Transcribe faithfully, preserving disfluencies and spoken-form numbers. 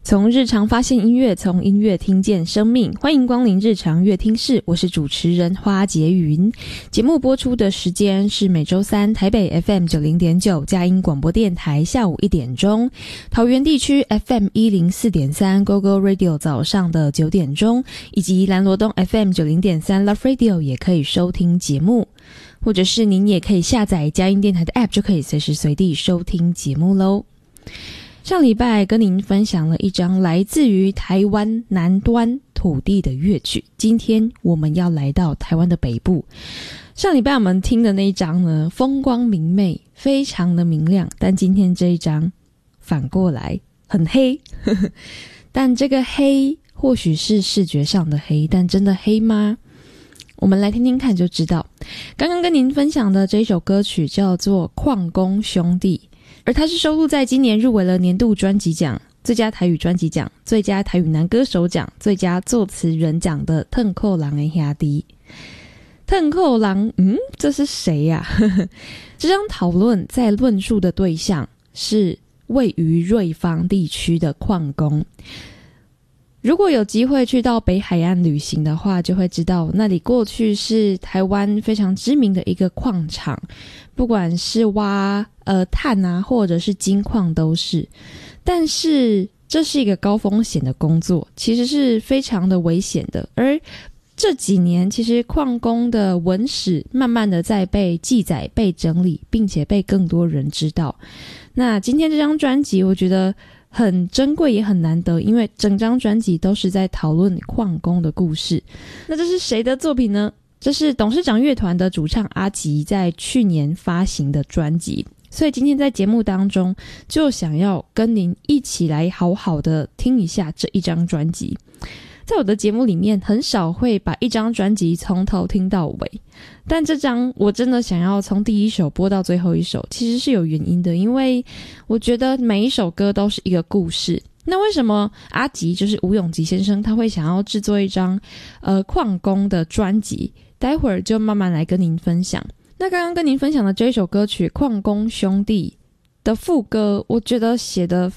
从日常发现音乐，从音乐听见生命。欢迎光临日常乐听室，我是主持人花洁云。节目播出的时间是每周三台北 F M 九十点九 佳音广播电台下午一点钟，桃园地区 F M 一零四点三 Go Go Radio 早上的九点钟，以及兰罗东 F M 九十点三 Love Radio 也可以收听节目，或者是您也可以下载佳音电台的 App， 就可以随时随地收听节目咯。上礼拜跟您分享了一张来自于台湾南端土地的乐曲，今天我们要来到台湾的北部。上礼拜我们听的那一张呢，风光明媚，非常的明亮，但今天这一张反过来很黑呵呵，但这个黑或许是视觉上的黑，但真的黑吗？我们来听听看就知道。刚刚跟您分享的这一首歌曲叫做《矿工兄弟》，而它是收录在今年入围了年度专辑奖、最佳台语专辑奖、最佳台语男歌手奖、最佳作词人奖的腾扣郎的兄弟。腾扣郎，嗯，这是谁呀、啊？这张讨论在论述的对象是位于瑞芳地区的矿工。如果有机会去到北海岸旅行的话，就会知道那里过去是台湾非常知名的一个矿场，不管是挖呃碳啊，或者是金矿都是。但是这是一个高风险的工作，其实是非常的危险的。而这几年，其实矿工的文史慢慢的在被记载、被整理，并且被更多人知道。那今天这张专辑，我觉得很珍贵也很难得，因为整张专辑都是在讨论矿工的故事。那这是谁的作品呢？这是董事长乐团的主唱阿吉在去年发行的专辑，所以今天在节目当中就想要跟您一起来好好的听一下这一张专辑。在我的节目里面很少会把一张专辑从头听到尾，但这张我真的想要从第一首播到最后一首，其实是有原因的，因为我觉得每一首歌都是一个故事。那为什么阿吉就是吴永吉先生他会想要制作一张呃矿工的专辑，待会儿就慢慢来跟您分享。那刚刚跟您分享的这一首歌曲《矿工兄弟》的副歌，我觉得写得